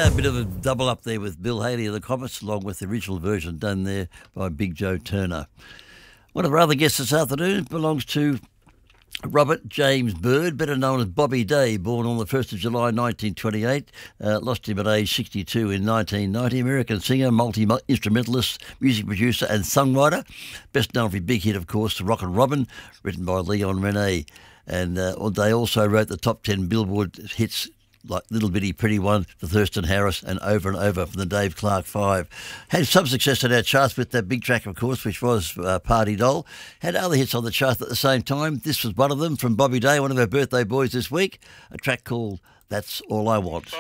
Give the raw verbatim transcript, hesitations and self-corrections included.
A bit of a double up there with Bill Haley of the Comets, along with the original version done there by Big Joe Turner. One of our other guests this afternoon belongs to Robert James Bird, better known as Bobby Day, born on the first of July nineteen twenty-eight, uh, lost him at age sixty-two in nineteen ninety, American singer, multi-instrumentalist, music producer and songwriter, best known for his big hit, of course, Rockin' Robin, written by Leon Rene. And uh, they also wrote the top ten Billboard hits like Little Bitty Pretty One for Thurston Harris and Over and Over from the Dave Clark Five. Had some success in our charts with that big track, of course, which was uh, Party Doll. Had other hits on the chart at the same time. This was one of them from Bobby Day, one of our birthday boys this week, a track called That's All I Want.